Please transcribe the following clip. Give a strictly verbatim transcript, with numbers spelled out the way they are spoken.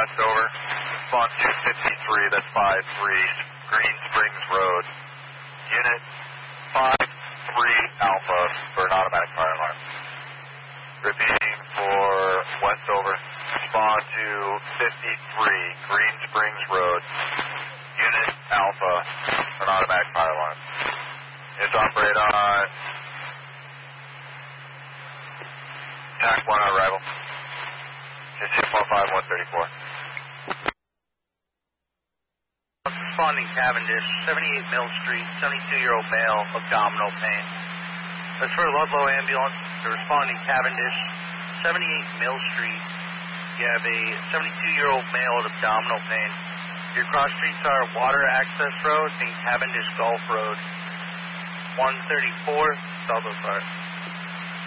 Westover. Response two fifty-three, that's five three, Green Springs Road. Unit five three Alpha for an automatic fire alarm. Repeating for Westover. Response to fifty-three, Green Springs Road. Unit Alpha for an automatic fire alarm. Units operate on T A C one on arrival. six one five one thirty-four. Responding Cavendish, seventy-eight Mill Street, seventy-two-year-old male, abdominal pain. That's for Ludlow Ambulance. The responding Cavendish, seventy-eight Mill Street. You have a seventy-two-year-old male with abdominal pain. Your cross streets are Water Access Road and Cavendish Gulf Road. one thirty-four, Salvo Clark.